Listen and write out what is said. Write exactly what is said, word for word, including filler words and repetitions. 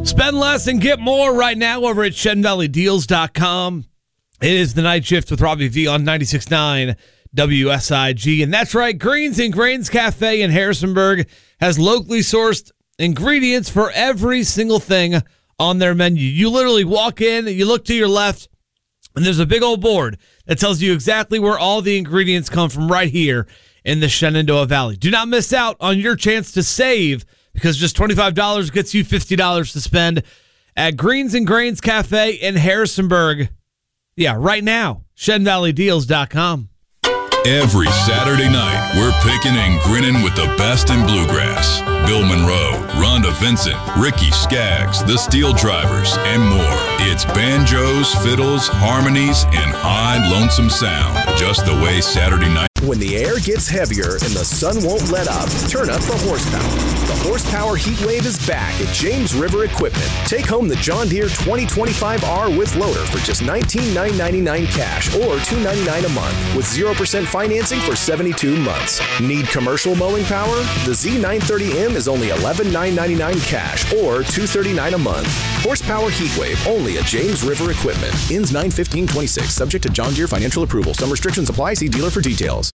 Spend less and get more right now over at Shen Valley Deals dot com. It is the night shift with Robbie V on ninety-six point nine W S I G. And that's right, Greens and Grains Cafe in Harrisonburg has locally sourced ingredients for every single thing on their menu. You literally walk in, you look to your left, and there's a big old board that tells you exactly where all the ingredients come from right here in the Shenandoah Valley. Do not miss out on your chance to save, because just twenty-five dollars gets you fifty dollars to spend at Greens and Grains Cafe in Harrisonburg. Yeah, right now, Shen Valley Deals dot com. Every Saturday night, we're picking and grinning with the best in bluegrass. Bill Monroe, Rhonda Vincent, Ricky Skaggs, the Steel Drivers, and more. It's banjos, fiddles, harmonies, and high lonesome sound. Just the way Saturday night. When the air gets heavier and the sun won't let up, turn up the horsepower. The Horsepower Heat Wave is back at James River Equipment. Take home the John Deere twenty twenty-five R with loader for just nineteen thousand nine hundred ninety-nine dollars cash or two hundred ninety-nine dollars a month with zero percent financing for seventy-two months. Need commercial mowing power? The Z nine thirty M is only eleven thousand nine hundred ninety-nine dollars cash or two hundred thirty-nine dollars a month. Horsepower Heat Wave only at James River Equipment. Ends nine fifteen twenty-six. Subject to John Deere financial approval. Some restrictions apply. See dealer for details.